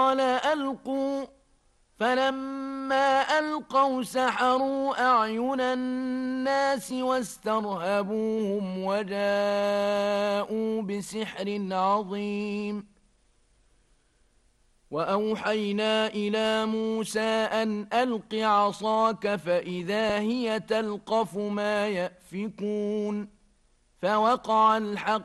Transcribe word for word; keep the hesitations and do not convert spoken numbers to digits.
قال ألقوا فلما ألقوا سحروا أعين الناس واسترهبوهم وجاءوا بسحر عظيم وأوحينا إلى موسى أن ألق عصاك فإذا هي تلقف ما يأفكون فوقع الحق